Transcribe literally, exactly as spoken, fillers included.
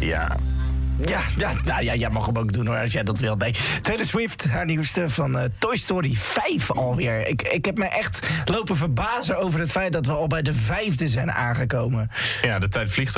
Ja. Ja, ja, nou ja, jij mag hem ook doen hoor, als jij dat wilt. Nee. Taylor Swift, haar nieuwste van uh, Toy Story vijf alweer. Ik, ik heb me echt lopen verbazen over het feit dat we al bij de vijfde zijn aangekomen. Ja, de tijd vliegt.